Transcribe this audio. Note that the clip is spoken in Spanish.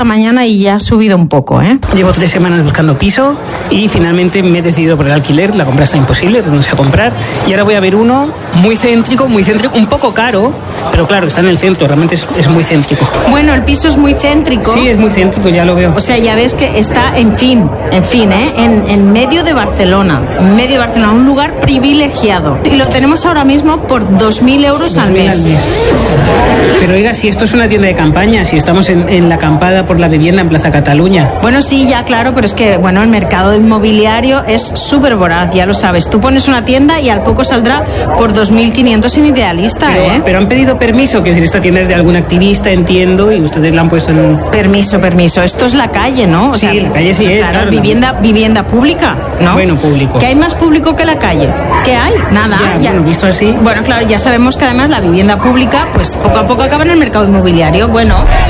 mañana y ya ha subido un poco, ¿eh? Llevo 3 semanas buscando piso y finalmente me he decidido por el alquiler. La compra está imposible, no sé comprar. Y ahora voy a ver uno muy céntrico, un poco caro, pero claro, está en el centro, realmente es muy céntrico. Bueno, el piso es muy céntrico. Sí, es muy céntrico, ya lo veo. O sea, ya ves que está, en medio de Barcelona. En medio de Barcelona, un lugar privilegiado. Y lo tenemos ahora mismo por 2.000 euros al mes. Pero oiga, si esto es una tienda de campaña, si estamos en la acampada por la vivienda en Plaza Cataluña. Bueno, sí, ya claro, pero es que, bueno, el mercado inmobiliario es súper voraz, ya lo sabes. Tú pones una tienda y al poco saldrá por 2.500 en Idealista, Pero han pedido permiso, que si esta tienda es de algún activista, entiendo, y ustedes la han puesto en... Permiso. Esto es la calle, ¿no? O sí, sea, la calle sí es, claro. Vivienda pública, ¿no? Bueno, público. ¿Qué hay más público que la calle? ¿Qué hay? Nada. Ya. Bueno, visto así. Bueno, claro, ya sabemos que además la vivienda pública, pues poco a poco acaba en el mercado inmobiliario. Bueno,